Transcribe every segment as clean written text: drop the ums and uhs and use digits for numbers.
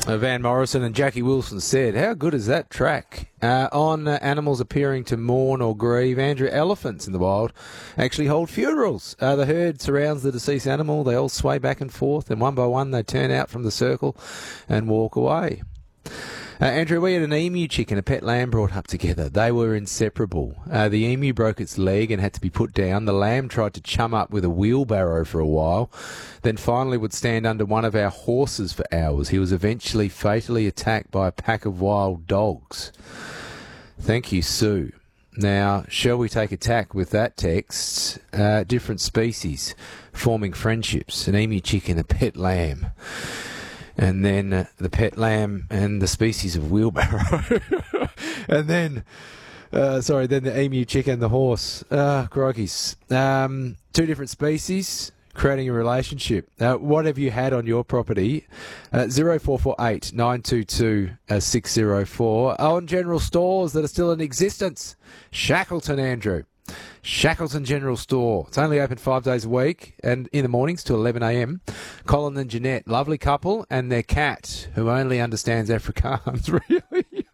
Van Morrison and Jackie Wilson said, how good is that track? On animals appearing to mourn or grieve, Andrew, elephants in the wild actually hold funerals. The herd surrounds the deceased animal. They all sway back and forth, and one by one they turn out from the circle and walk away. Andrew, we had an emu chick and a pet lamb brought up together. They were inseparable. The emu broke its leg and had to be put down. The lamb tried to chum up with a wheelbarrow for a while, then finally would stand under one of our horses for hours. He was eventually fatally attacked by a pack of wild dogs. Thank you, Sue. Now, shall we take a tack with that text? Different species forming friendships. An emu chick and a pet lamb. And then the pet lamb and the species of wheelbarrow. And then, then the emu, chick and the horse. Groggies. Two different species creating a relationship. What have you had on your property? 0448 922 604. On general stores that are still in existence. Shackleton, Andrew. Shackleton General Store. It's only open 5 days a week and in the mornings till 11 a.m. Colin and Jeanette, lovely couple, and their cat, who only understands Afrikaans, really.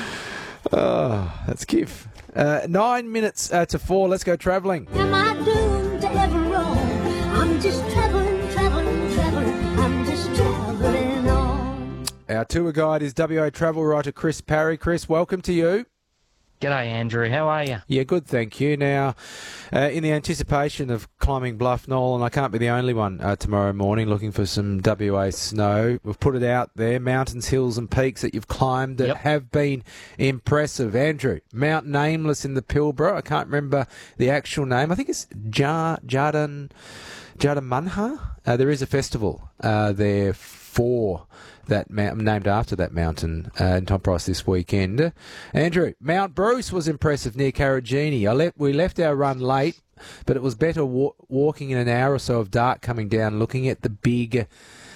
Oh, that's Kif. 9 minutes to 4. Let's go travelling. Am I doomed to ever roam? I'm just travelling. I'm just travelling on. Our tour guide is WA travel writer Chris Parry. Chris, welcome to you. G'day, Andrew. How are you? Yeah, good, thank you. Now, in the anticipation of climbing Bluff Knoll, and I can't be the only one tomorrow morning looking for some WA snow, we've put it out there, mountains, hills and peaks that you've climbed that have been impressive. Andrew, Mount Nameless in the Pilbara, I can't remember the actual name. I think it's Jardamanha. There is a festival there for that named after that mountain in Tom Price this weekend. Andrew, Mount Bruce was impressive near Karajini. We left our run late, but it was better walking in an hour or so of dark coming down, looking at the big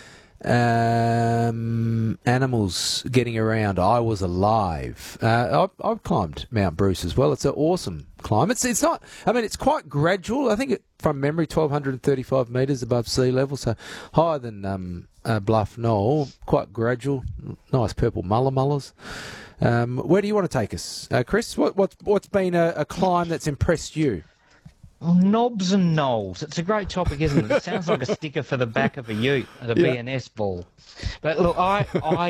animals getting around. I was alive. I've climbed Mount Bruce as well. It's an awesome climb. It's not, I mean, it's quite gradual. I think from memory, 1,235 metres above sea level, so higher than Bluff Knoll, quite gradual, nice purple mullers. Where do you want to take us, Chris? What's been a climb that's impressed you? Oh, knobs and knolls. It's a great topic, isn't it? It sounds like a sticker for the back of a ute at a BNS ball. But look, I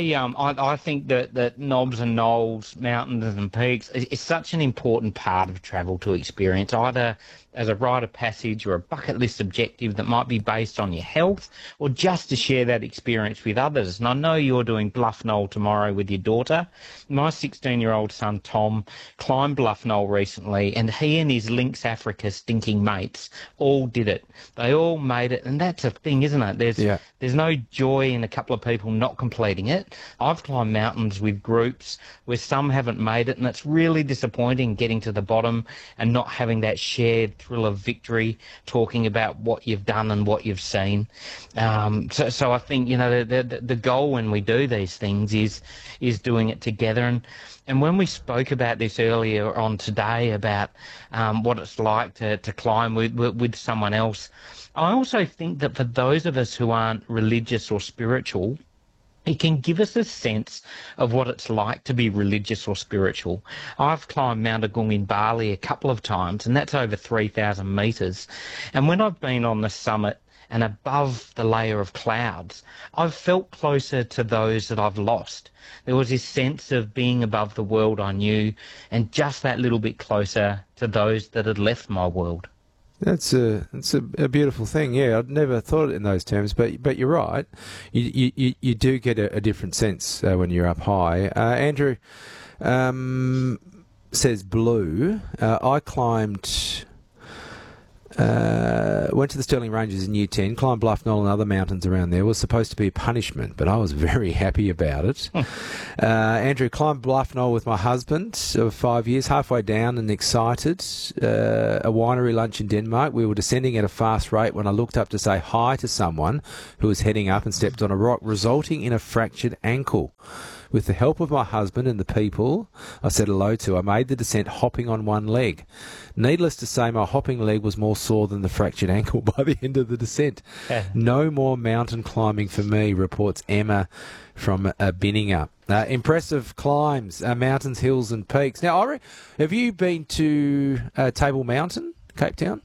think that knobs and knolls, mountains and peaks is such an important part of travel to experience, either as a rite of passage or a bucket list objective that might be based on your health or just to share that experience with others. And I know you're doing Bluff Knoll tomorrow with your daughter. My 16-year-old son, Tom, climbed Bluff Knoll recently, and he and his Lynx Africa stinking mates all did it. They all made it, and that's a thing, isn't it? There's no joy in a couple of people not completing it. I've climbed mountains with groups where some haven't made it, and it's really disappointing getting to the bottom and not having that shared thrill of victory, talking about what you've done and what you've seen. So I think, the goal when we do these things is doing it together. And when we spoke about this earlier on today about what it's like to climb with someone else, I also think that for those of us who aren't religious or spiritual, it can give us a sense of what it's like to be religious or spiritual. I've climbed Mount Agung in Bali a couple of times, and that's over 3,000 metres. And when I've been on the summit and above the layer of clouds, I've felt closer to those that I've lost. There was this sense of being above the world I knew and just that little bit closer to those that had left my world. That's a beautiful thing. Yeah, I'd never thought it in those terms, but you're right. You do get a different sense when you're up high. Andrew says blue. I climbed. Went to the Stirling Ranges in Year 10, climbed Bluff Knoll and other mountains around there. It was supposed to be a punishment, but I was very happy about it. Andrew, climbed Bluff Knoll with my husband of 5 years, halfway down and excited. A winery lunch in Denmark. We were descending at a fast rate when I looked up to say hi to someone who was heading up and stepped on a rock, resulting in a fractured ankle. With the help of my husband and the people I said hello to, I made the descent hopping on one leg. Needless to say, my hopping leg was more sore than the fractured ankle by the end of the descent. No more mountain climbing for me, reports Emma from Binninga. Impressive climbs, mountains, hills and peaks. Now, have you been to Table Mountain, Cape Town?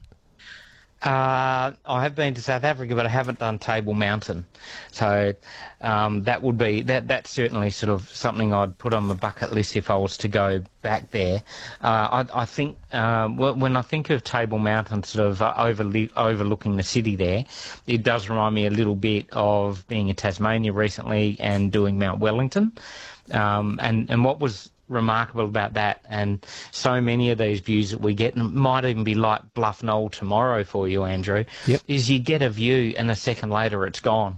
I have been to South Africa, but I haven't done Table Mountain. So that would be that's certainly sort of something I'd put on the bucket list if I was to go back there. I think when I think of Table Mountain, sort of overlooking the city there, it does remind me a little bit of being in Tasmania recently and doing Mount Wellington. And what was remarkable about that, and so many of these views that we get, and it might even be like Bluff Knoll tomorrow for you, Andrew, is you get a view and a second later it's gone.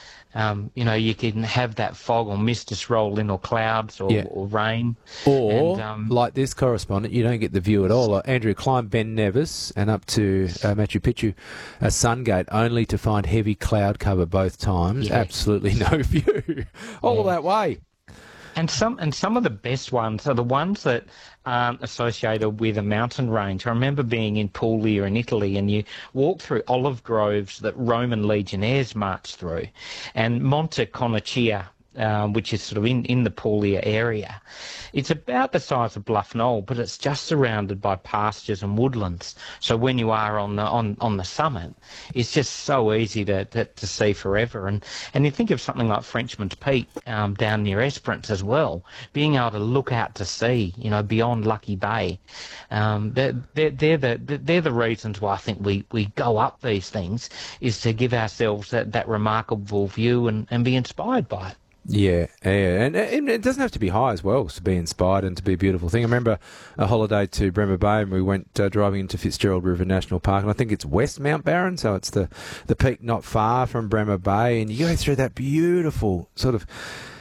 You can have that fog or mist just roll in, or clouds, or rain. Or, like this correspondent, you don't get the view at all. Like Andrew climbed Ben Nevis and up to Machu Picchu, Sungate, only to find heavy cloud cover both times. Yeah. Absolutely no view all that way. And some of the best ones are the ones that aren't associated with a mountain range. I remember being in Puglia in Italy, and you walk through olive groves that Roman legionnaires marched through, and Monte Conachia, which is sort of in the Puglia area. It's about the size of Bluff Knoll, but it's just surrounded by pastures and woodlands. So when you are on the summit, it's just so easy to see forever. And you think of something like Frenchman's Peak down near Esperance as well, being able to look out to sea, beyond Lucky Bay. They're the reasons why I think we go up these things, is to give ourselves that remarkable view and be inspired by it. Yeah, and it doesn't have to be high as well to be inspired and to be a beautiful thing. I remember a holiday to Bremer Bay, and we went driving into Fitzgerald River National Park, and I think it's West Mount Barron, so it's the peak not far from Bremer Bay, and you go through that beautiful sort of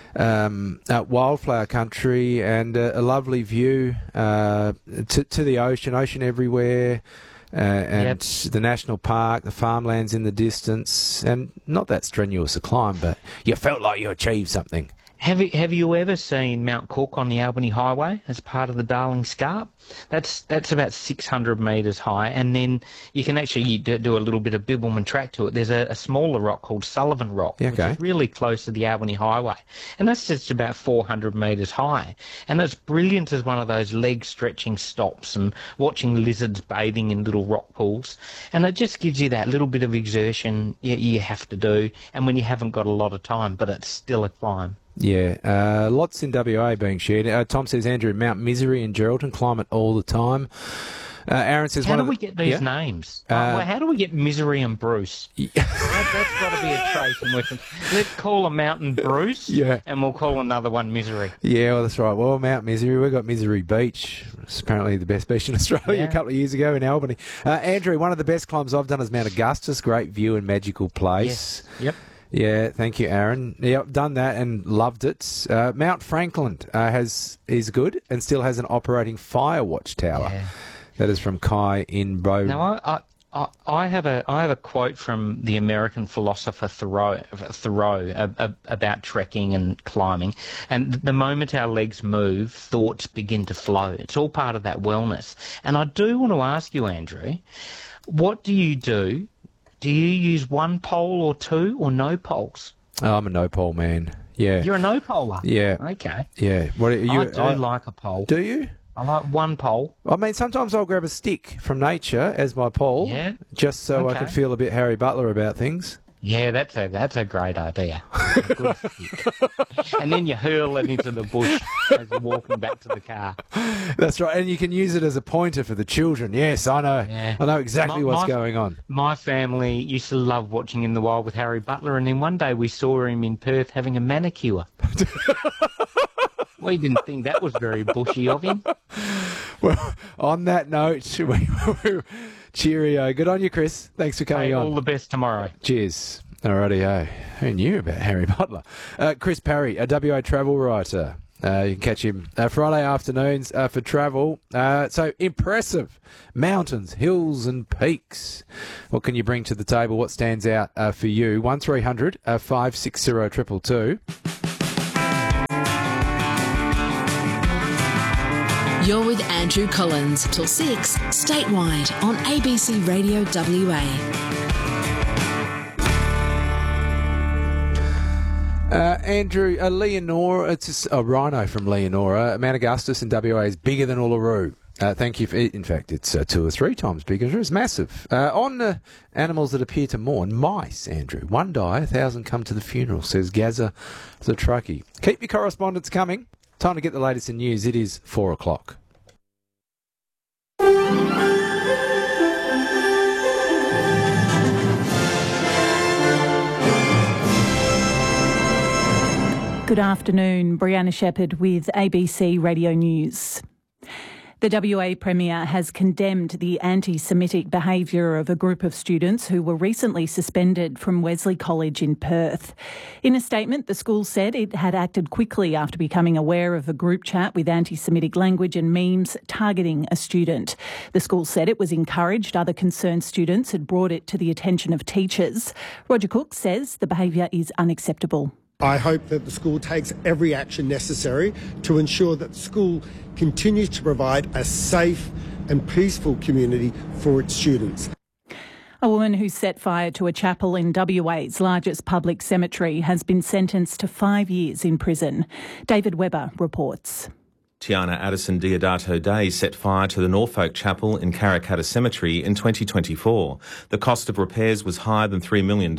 wildflower country and a lovely view to the ocean everywhere. And the national park, the farmlands in the distance, and not that strenuous a climb, but you felt like you achieved something. Have you ever seen Mount Cook on the Albany Highway as part of the Darling Scarp? That's about 600 metres high, and then you can actually do a little bit of Bibbulmun track to it. There's a smaller rock called Sullivan Rock, which is really close to the Albany Highway, and that's just about 400 metres high. And it's brilliant as one of those leg-stretching stops and watching lizards bathing in little rock pools, and it just gives you that little bit of exertion you have to do, and when you haven't got a lot of time, but it's still a climb. Yeah, lots in WA being shared. Tom says, Andrew, Mount Misery in Geraldton, climb it all the time. Aaron says, how do we get these names? How do we get Misery and Bruce? That's got to be a trait in Western. Let's call a mountain Bruce, and we'll call another one Misery. Yeah, well, that's right. Well, Mount Misery, we've got Misery Beach. It's apparently the best beach in Australia a couple of years ago in Albany. Andrew, one of the best climbs I've done is Mount Augustus. Great view and magical place. Yes. Yep. Yeah, thank you, Aaron. Yeah, done that and loved it. Mount Franklin is good and still has an operating fire watch tower. Yeah. That is from Kai in Bow. Now, I have a quote from the American philosopher Thoreau about trekking and climbing. And the moment our legs move, thoughts begin to flow. It's all part of that wellness. And I do want to ask you, Andrew, what do you do? Do you use one pole or two, or no poles? Oh, I'm a no pole man. Yeah. You're a no poler? Yeah. Okay. Yeah. What are you? I like a pole. Do you? I like one pole. I mean, sometimes I'll grab a stick from nature as my pole, just so I can feel a bit Harry Butler about things. Yeah, that's a great idea. Good stick. And then you hurl it into the bush as you're walking back to the car. That's right, and you can use it as a pointer for the children. Yes, I know. Yeah. I know exactly what's going on. My family used to love watching In the Wild with Harry Butler, and then one day we saw him in Perth having a manicure. We didn't think that was very bushy of him. Well, on that note, cheerio. Good on you, Chris. Thanks for coming on. All the best tomorrow. Cheers. Alrighty, who knew about Harry Butler? Chris Parry, a WA travel writer. You can catch him Friday afternoons for travel. So impressive mountains, hills and peaks. What can you bring to the table? What stands out for you? 1300 560 222. You're with Andrew Collins till 6 statewide on ABC Radio WA. Andrew, Leonora, it's just a rhino from Leonora. Mount Augustus in WA is bigger than Uluru. Thank you. In fact, it's 2 or 3 times bigger. It's massive. On animals that appear to mourn, mice, Andrew. 1 die, 1,000 come to the funeral, says Gaza the truckie. Keep your correspondence coming. Time to get the latest in news. It is 4 o'clock. Good afternoon, Brianna Shepherd with ABC Radio News. The WA Premier has condemned the anti-Semitic behaviour of a group of students who were recently suspended from Wesley College in Perth. In a statement, the school said it had acted quickly after becoming aware of a group chat with anti-Semitic language and memes targeting a student. The school said it was encouraged other concerned students had brought it to the attention of teachers. Roger Cook says the behaviour is unacceptable. I hope that the school takes every action necessary to ensure that the school continues to provide a safe and peaceful community for its students. A woman who set fire to a chapel in WA's largest public cemetery has been sentenced to 5 years in prison. David Webber reports. Tiana Addison Diodato Day set fire to the Norfolk Chapel in Karrakatta Cemetery in 2024. The cost of repairs was higher than $3 million.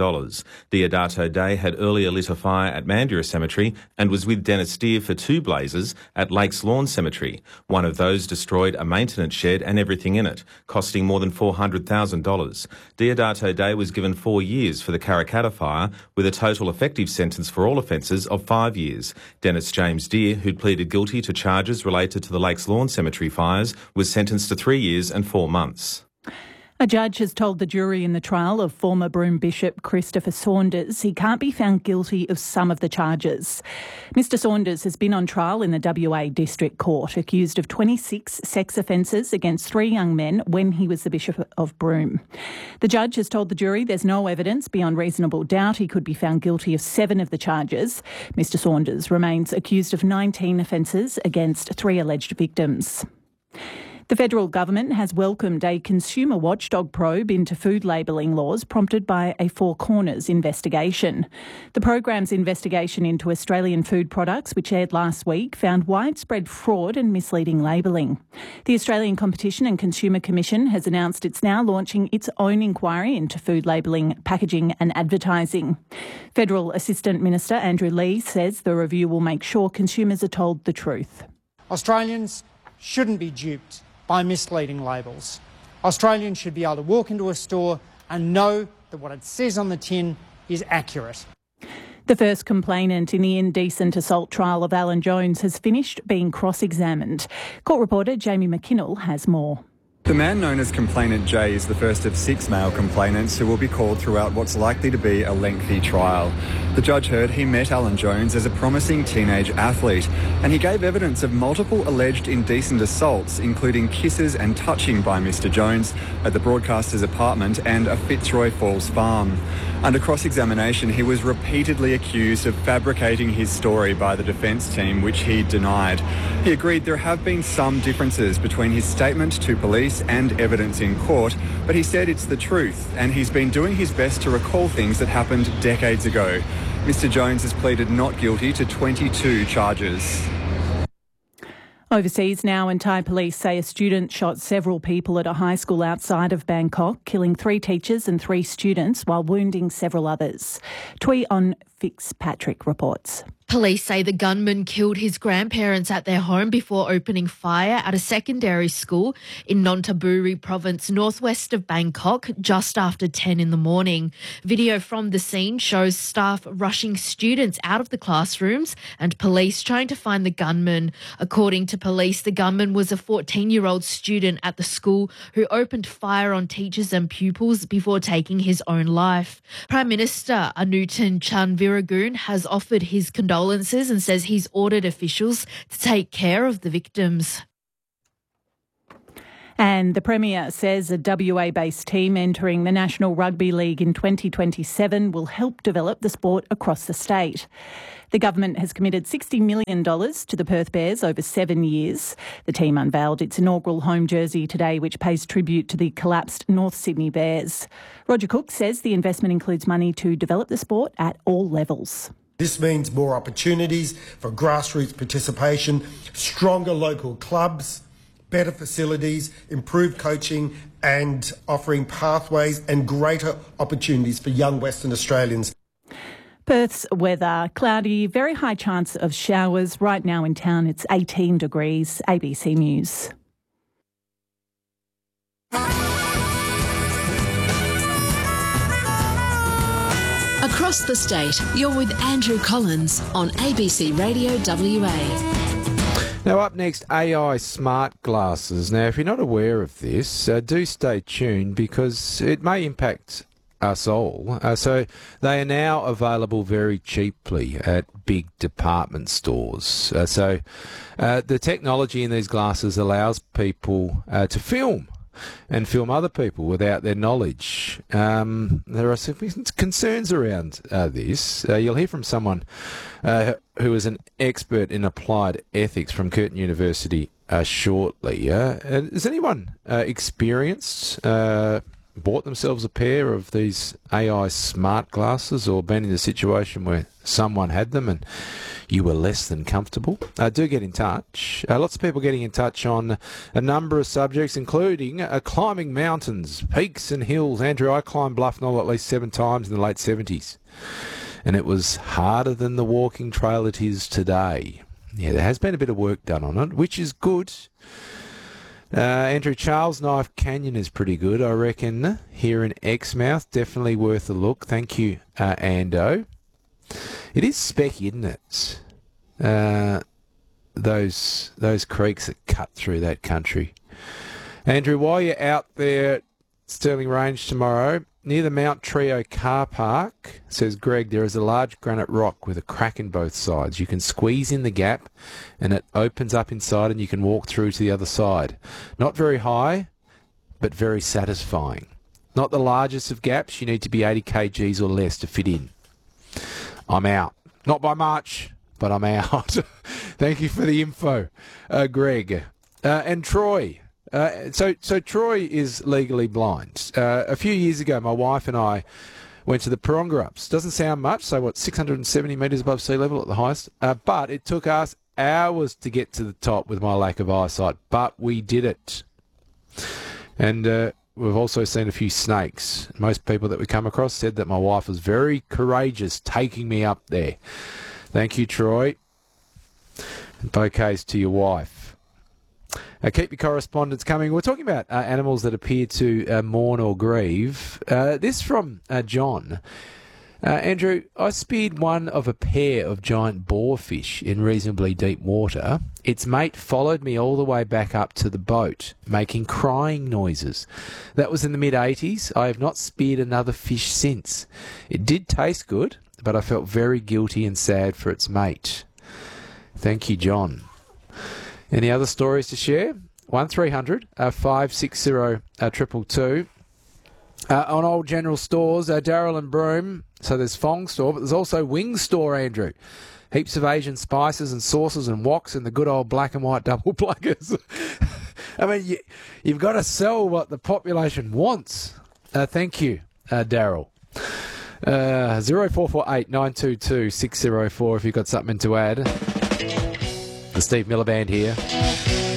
Diodato Day had earlier lit a fire at Mandurah Cemetery and was with Dennis Deer for 2 blazes at Lakes Lawn Cemetery. One of those destroyed a maintenance shed and everything in it, costing more than $400,000. Diodato Day was given 4 years for the Karrakatta fire, with a total effective sentence for all offences of 5 years. Dennis James Deer, who'd pleaded guilty to charges related to the Lakes Lawn Cemetery fires, was sentenced to 3 years and 4 months. A judge has told the jury in the trial of former Broome Bishop Christopher Saunders he can't be found guilty of some of the charges. Mr Saunders has been on trial in the WA District Court, accused of 26 sex offences against 3 young men when he was the Bishop of Broome. The judge has told the jury there's no evidence beyond reasonable doubt he could be found guilty of 7 of the charges. Mr Saunders remains accused of 19 offences against 3 alleged victims. The federal government has welcomed a consumer watchdog probe into food labelling laws prompted by a Four Corners investigation. The program's investigation into Australian food products, which aired last week, found widespread fraud and misleading labelling. The Australian Competition and Consumer Commission has announced it's now launching its own inquiry into food labelling, packaging and advertising. Federal Assistant Minister Andrew Leigh says the review will make sure consumers are told the truth. Australians shouldn't be duped by misleading labels. Australians should be able to walk into a store and know that what it says on the tin is accurate. The first complainant in the indecent assault trial of Alan Jones has finished being cross-examined. Court reporter Jamie McKinnell has more. The man known as Complainant J is the first of 6 male complainants who will be called throughout what's likely to be a lengthy trial. The judge heard he met Alan Jones as a promising teenage athlete, and he gave evidence of multiple alleged indecent assaults, including kisses and touching by Mr Jones at the broadcaster's apartment and a Fitzroy Falls farm. Under cross-examination, he was repeatedly accused of fabricating his story by the defence team, which he denied. He agreed there have been some differences between his statement to police and evidence in court, but he said it's the truth, and he's been doing his best to recall things that happened decades ago. Mr Jones has pleaded not guilty to 22 charges. Overseas now, and Thai police say a student shot several people at a high school outside of Bangkok, killing 3 teachers and 3 students while wounding several others. Tui On Fitzpatrick reports. Police say the gunman killed his grandparents at their home before opening fire at a secondary school in Nonthaburi province northwest of Bangkok just after 10 in the morning. Video from the scene shows staff rushing students out of the classrooms and police trying to find the gunman. According to police, the gunman was a 14-year-old student at the school who opened fire on teachers and pupils before taking his own life. Prime Minister Anutin Chanvirakul has offered his condolences and says he's ordered officials to take care of the victims. And the Premier says a WA-based team entering the National Rugby League in 2027 will help develop the sport across the state. The government has committed $60 million to the Perth Bears over 7 years. The team unveiled its inaugural home jersey today, which pays tribute to the collapsed North Sydney Bears. Roger Cook says the investment includes money to develop the sport at all levels. This means more opportunities for grassroots participation, stronger local clubs, better facilities, improved coaching and offering pathways and greater opportunities for young Western Australians. Perth's weather, cloudy, very high chance of showers. Right now in town it's 18 degrees. ABC News. Across the state, you're with Andrew Collins on ABC Radio WA. Now up next, AI smart glasses. Now if you're not aware of this, do stay tuned because it may impact us all. So they are now available very cheaply at big department stores. So the technology in these glasses allows people to film other people without their knowledge. There are significant concerns around this. You'll hear from someone who is an expert in applied ethics from Curtin University shortly. Has anyone experienced bought themselves a pair of these AI smart glasses or been in a situation where someone had them and you were less than comfortable? Do get in touch. Lots of people getting in touch on a number of subjects, including climbing mountains, peaks and hills. Andrew, I climbed Bluff Knoll at least 7 times in the late 70s, and it was harder than the walking trail it is today. Yeah, there has been a bit of work done on it, which is good. Andrew, Charles Knife Canyon is pretty good, I reckon, here in Exmouth. Definitely worth a look. Thank you, Ando. It is specky, isn't it? Those creeks that cut through that country. Andrew, while you're out there at Stirling Range tomorrow, near the Mount Trio car park, says Greg, there is a large granite rock with a crack in both sides. You can squeeze in the gap and it opens up inside and you can walk through to the other side. Not very high, but very satisfying. Not the largest of gaps. You need to be 80 kgs or less to fit in. I'm out. Not by much, but I'm out. Thank you for the info, Greg. And Troy. So Troy is legally blind. A few years ago, my wife and I went to the Parongarups. Doesn't sound much, so 670 metres above sea level at the highest. But it took us hours to get to the top with my lack of eyesight. But we did it. And we've also seen a few snakes. Most people that we come across said that my wife was very courageous taking me up there. Thank you, Troy. And bouquets to your wife. Keep your correspondence coming. We're talking about animals that appear to mourn or grieve. This from John. Andrew, I speared one of a pair of giant boarfish in reasonably deep water. Its mate followed me all the way back up to the boat, making crying noises. That was in the mid-80s. I have not speared another fish since. It did taste good, but I felt very guilty and sad for its mate. Thank you, John. Any other stories to share? 1300 560 222. On Old General Stores, Darryl and Broome. So there's Fong Store, but there's also Wing Store, Andrew. Heaps of Asian spices and sauces and woks and the good old black and white double pluggers. I mean, you've got to sell what the population wants. Thank you, Darryl. 0448 922 604 if you've got something to add. The Steve Miller Band here.